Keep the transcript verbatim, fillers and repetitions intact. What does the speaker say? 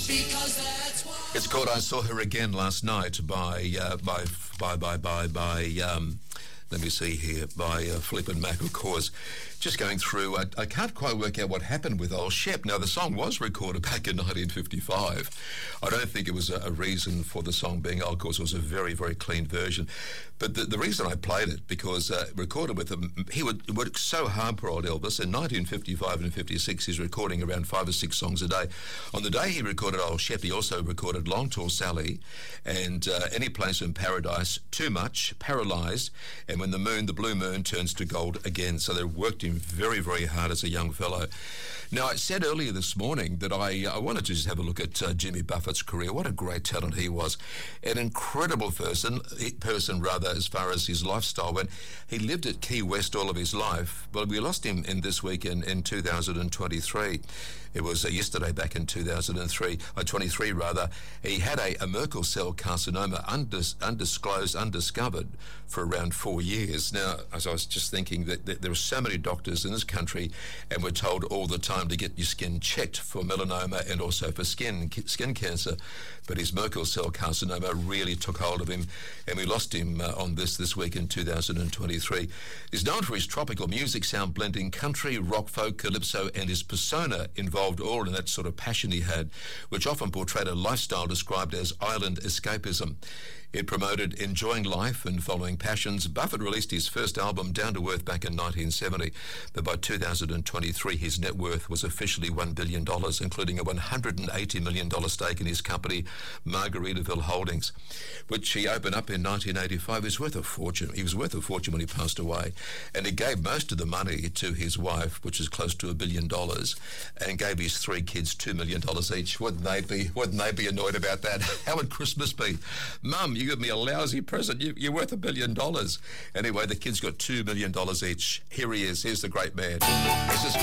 It's called "I Saw Her Again Last Night" by uh, by by by by by. Um, let me see here by uh, Flip and Mac, of course. Just going through, I, I can't quite work out what happened with Old Shep. Now, the song was recorded back in nineteen fifty-five. I don't think it was a, a reason for the song being old, because it was a very, very clean version. But the, the reason I played it, because uh, recorded with him, he would work so hard for old Elvis. In nineteen fifty-five and fifty-six, he's recording around five or six songs a day. On the day he recorded Old Shep, he also recorded Long Tall Sally and uh, Any Place in Paradise, Too Much, Paralysed, and When the Moon, the Blue Moon, Turns to Gold Again. So they worked him very, very hard as a young fellow. Now, I said earlier this morning that I, I wanted to just have a look at uh, Jimmy Buffett's career. What a great talent he was. An incredible person, person rather, as far as his lifestyle went. He lived at Key West all of his life, but we lost him in this week in, in two thousand twenty-three. It was uh, yesterday back in two thousand three, or twenty-three rather. He had a, a Merkel cell carcinoma undis, undisclosed, undiscovered for around four years. Now, as I was just thinking that, that there are so many doctors in this country, and we're told all the time to get your skin checked for melanoma and also for skin skin cancer. But his Merkel cell carcinoma really took hold of him, and we lost him uh, on this this week in two thousand twenty-three. He's known for his tropical music sound, blending country, rock, folk, calypso, and his persona involved all in that sort of passion he had, which often portrayed a lifestyle described as island escapism. It promoted enjoying life and following passions. Buffett released his first album, Down to Earth, back in nineteen seventy, but by two thousand twenty-three, his net worth was officially one billion dollars, including a one hundred eighty million dollars stake in his company, Margaritaville Holdings, which he opened up in nineteen eighty-five. He was worth a fortune. He was worth a fortune when he passed away, and he gave most of the money to his wife, which is close to a billion dollars, and gave his three kids two million dollars each. Wouldn't they be, wouldn't they be annoyed about that? How would Christmas be? Mum, you give me a lousy present. You, you're worth a billion dollars. Anyway, the kids got two million dollars each. Here he is. Here's the great man. This is